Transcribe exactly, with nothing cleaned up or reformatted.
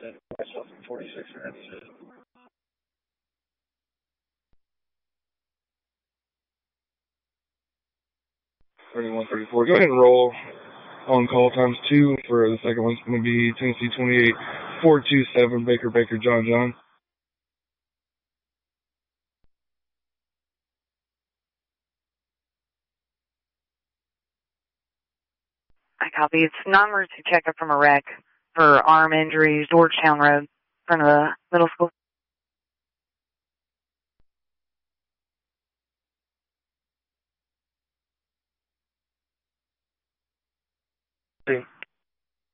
myself in forty-six minutes. thirty-one thirty-four. Go ahead and roll on call times two for the second one's going to be Tennessee twenty-eight four two seven Baker Baker John John. I copy. It's non-emergency checkup from a wreck for arm injuries, Georgetown Road, in front of the middle school.